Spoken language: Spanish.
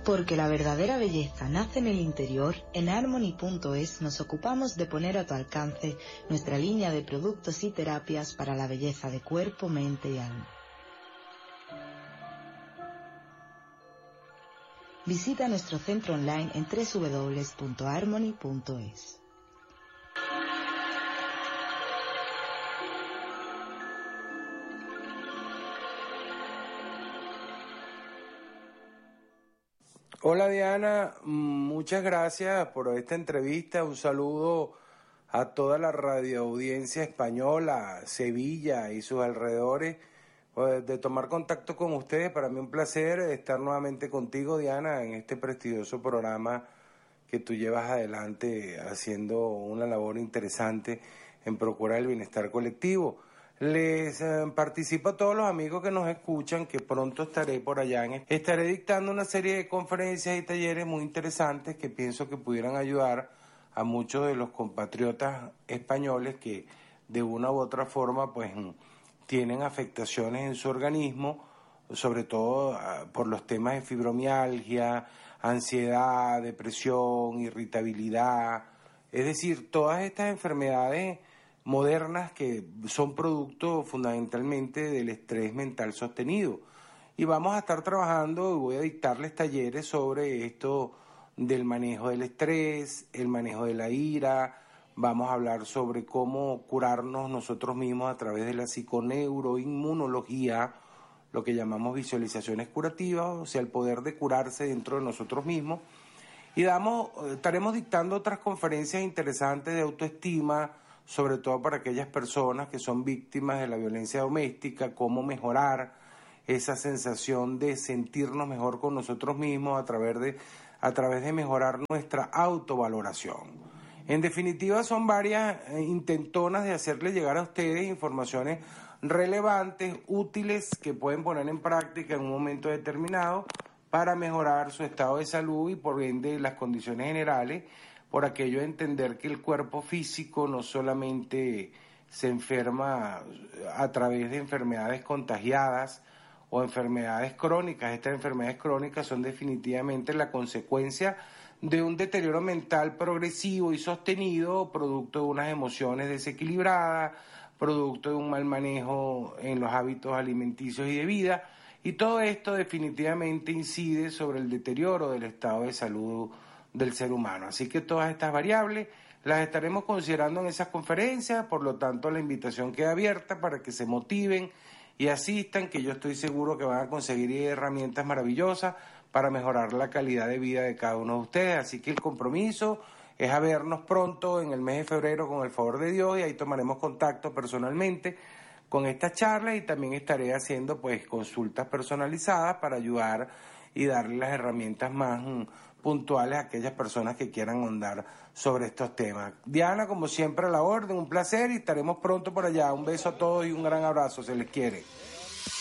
Porque la verdadera belleza nace en el interior, en Harmony.es nos ocupamos de poner a tu alcance nuestra línea de productos y terapias para la belleza de cuerpo, mente y alma. Visita nuestro centro online en www.harmony.es. Hola Diana, muchas gracias por esta entrevista. Un saludo a toda la radioaudiencia española, Sevilla y sus alrededores. De tomar contacto con ustedes, para mí un placer estar nuevamente contigo, Diana, en este prestigioso programa que tú llevas adelante haciendo una labor interesante en procurar el bienestar colectivo. Les participo a todos los amigos que nos escuchan que pronto estaré por allá. Estaré dictando una serie de conferencias y talleres muy interesantes que pienso que pudieran ayudar a muchos de los compatriotas españoles que de una u otra forma pues tienen afectaciones en su organismo, sobre todo por los temas de fibromialgia, ansiedad, depresión, irritabilidad, es decir, todas estas enfermedades modernas que son producto fundamentalmente del estrés mental sostenido. Y vamos a estar trabajando y voy a dictarles talleres sobre esto del manejo del estrés, el manejo de la ira. Vamos a hablar sobre cómo curarnos nosotros mismos a través de la psiconeuroinmunología, lo que llamamos visualizaciones curativas, o sea, el poder de curarse dentro de nosotros mismos. Y estaremos dictando otras conferencias interesantes de autoestima, sobre todo para aquellas personas que son víctimas de la violencia doméstica, cómo mejorar esa sensación de sentirnos mejor con nosotros mismos a través de mejorar nuestra autovaloración. En definitiva, son varias intentonas de hacerles llegar a ustedes informaciones relevantes, útiles, que pueden poner en práctica en un momento determinado para mejorar su estado de salud y por ende las condiciones generales, por aquello de entender que el cuerpo físico no solamente se enferma a través de enfermedades contagiadas o enfermedades crónicas. Estas enfermedades crónicas son definitivamente la consecuencia de un deterioro mental progresivo y sostenido, producto de unas emociones desequilibradas, producto de un mal manejo en los hábitos alimenticios y de vida, y todo esto definitivamente incide sobre el deterioro del estado de salud del ser humano. Así que todas estas variables las estaremos considerando en esas conferencias, por lo tanto la invitación queda abierta para que se motiven y asistan, que yo estoy seguro que van a conseguir herramientas maravillosas para mejorar la calidad de vida de cada uno de ustedes. Así que el compromiso es a vernos pronto en el mes de febrero con el favor de Dios, y ahí tomaremos contacto personalmente con estas charlas, y también estaré haciendo pues consultas personalizadas para ayudar y darle las herramientas más puntuales a aquellas personas que quieran ahondar sobre estos temas. Diana, como siempre, a la orden, un placer, y estaremos pronto por allá. Un beso a todos y un gran abrazo, se les quiere.